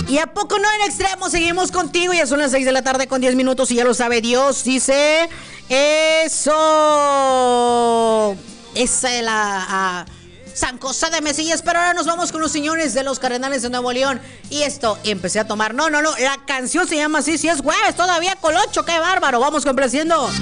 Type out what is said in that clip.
¿Y a poco no en extremo? Seguimos contigo, ya son las 6 de la tarde con 10 minutos y ya lo sabe Dios, dice eso. Esa es la San José de Mesillas, pero ahora nos vamos con los señores de los Cardenales de Nuevo León. Y esto, empecé a tomar, no, la canción se llama así, si es jueves, todavía Colocho, qué bárbaro, vamos complaciendo.